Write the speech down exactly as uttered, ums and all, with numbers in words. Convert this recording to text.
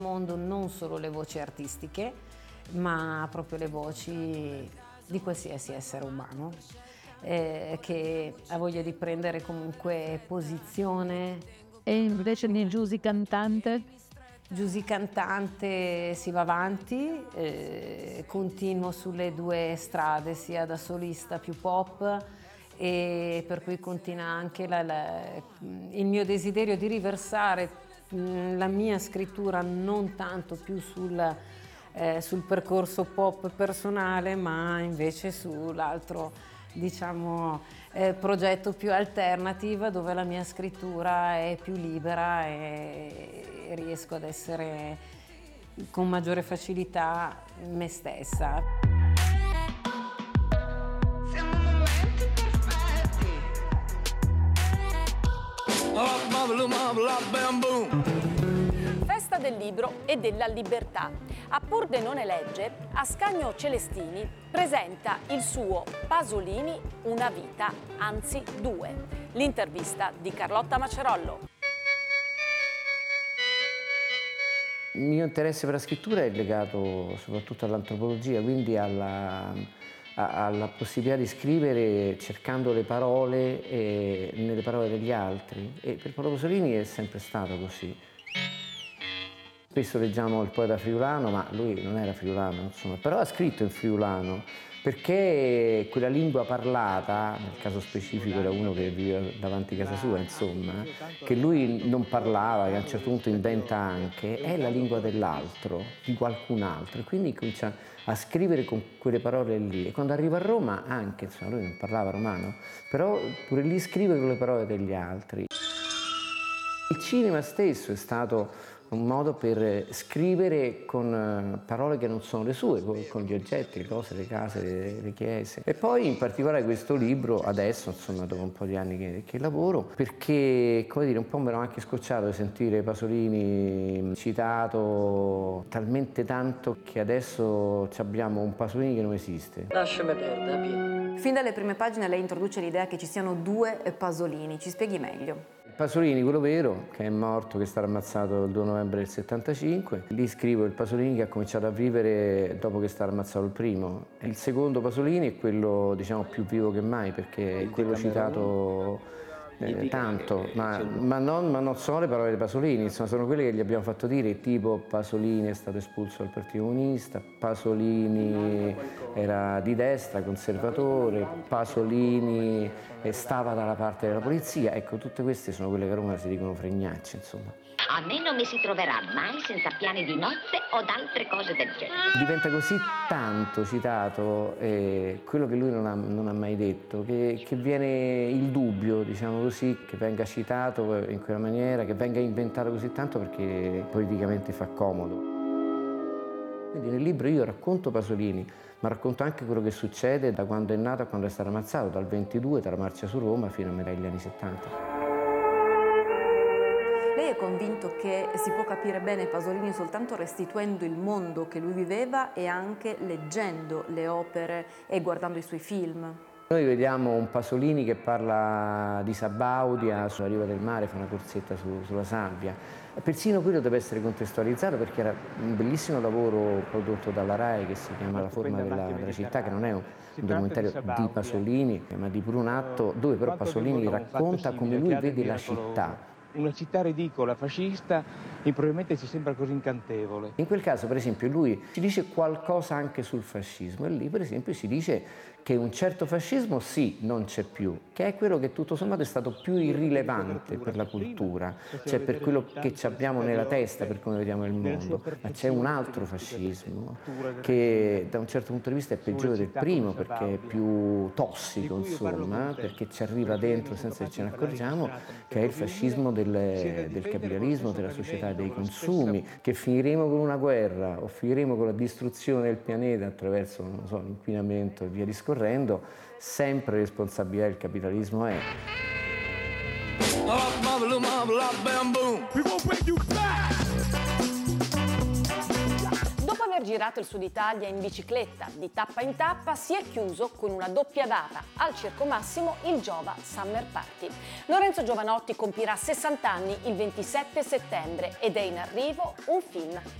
Mondo non solo le voci artistiche, ma proprio le voci di qualsiasi essere umano eh, che ha voglia di prendere comunque posizione. E invece di Giusy cantante? Giusy cantante si va avanti, eh, continuo sulle due strade, sia da solista più pop, e per cui continua anche la, la, il mio desiderio di riversare la mia scrittura non tanto più sul, eh, sul percorso pop personale, ma invece sull'altro, diciamo, eh, progetto più alternative, dove la mia scrittura è più libera e, e riesco ad essere con maggiore facilità me stessa. Festa del libro e della libertà. A Pordenone Legge, Ascanio Celestini presenta il suo Pasolini, una vita, anzi due. L'intervista di Carlotta Macerollo. Il mio interesse per la scrittura è legato soprattutto all'antropologia, quindi alla, a, alla possibilità di scrivere cercando le parole e, nelle parole degli altri. E per Paolo Pasolini è sempre stato così. Spesso leggiamo il poeta friulano, ma lui non era friulano, insomma, però ha scritto in friulano, perché quella lingua parlata, nel caso specifico era uno che viveva davanti a casa sua, insomma, che lui non parlava, che a un certo punto inventa anche, è la lingua dell'altro, di qualcun altro, e quindi comincia a scrivere con quelle parole lì. E quando arriva a Roma anche, insomma, lui non parlava romano, però pure lì scrive con le parole degli altri. Il cinema stesso è stato un modo per scrivere con parole che non sono le sue, con gli oggetti, le cose, le case, le, le chiese. E poi in particolare questo libro, adesso, insomma, dopo un po' di anni che, che lavoro, perché, come dire, un po' mi ero anche scocciato di sentire Pasolini citato talmente tanto che adesso abbiamo un Pasolini che non esiste. Lasciami perdere, Pia. Fin dalle prime pagine lei introduce l'idea che ci siano due Pasolini, ci spieghi meglio? Pasolini, quello vero, che è morto, che è stato ammazzato il due novembre del settantacinque. Lì scrivo il Pasolini che ha cominciato a vivere dopo che è stato ammazzato il primo. Il secondo Pasolini è quello, diciamo, più vivo che mai, perché è quello citato eh, tanto, ma, ma, non, ma non sono le parole di Pasolini, insomma, sono quelle che gli abbiamo fatto dire, tipo Pasolini è stato espulso dal Partito Comunista, Pasolini era di destra, conservatore, Pasolini stava dalla parte della polizia. Ecco, tutte queste sono quelle che a Roma si dicono fregnacce, insomma. A me non mi si troverà mai senza piani di notte o altre cose del genere. Diventa così tanto citato eh, quello che lui non ha, non ha mai detto, che, che viene il dubbio, diciamo così, che venga citato in quella maniera, che venga inventato così tanto perché politicamente fa comodo. Quindi nel libro io racconto Pasolini, ma racconto anche quello che succede da quando è nato a quando è stato ammazzato, dal ventidue, dalla marcia su Roma fino a metà degli anni settanta. Lei è convinto che si può capire bene Pasolini soltanto restituendo il mondo che lui viveva e anche leggendo le opere e guardando i suoi film? Noi vediamo un Pasolini che parla di Sabaudia sulla riva del mare, fa una corsetta su, sulla sabbia. Persino quello deve essere contestualizzato perché era un bellissimo lavoro prodotto dalla RAI che si chiama La forma della, della città, che non è un, un documentario di Pasolini, ma di Brunatto, dove però Pasolini racconta come lui vede la città. Una città ridicola, fascista, improvvisamente ci sembra così incantevole. In quel caso, per esempio, lui ci dice qualcosa anche sul fascismo e lì, per esempio, si dice che un certo fascismo sì, non c'è più, che è quello che tutto sommato è stato più irrilevante per la cultura, cioè per quello che abbiamo nella testa, per come vediamo il mondo, ma c'è un altro fascismo che da un certo punto di vista è peggiore del primo perché è più tossico, insomma, perché ci arriva dentro senza che ce ne accorgiamo, che è il fascismo del, del capitalismo, della società e dei consumi, che finiremo con una guerra o finiremo con la distruzione del pianeta attraverso, non so, l'inquinamento e via discorrendo, sempre responsabilità del capitalismo è. Dopo aver girato il Sud Italia in bicicletta, di tappa in tappa, si è chiuso con una doppia data, al Circo Massimo il Giova Summer Party. Lorenzo Giovanotti compirà sessanta anni il ventisette settembre ed è in arrivo un film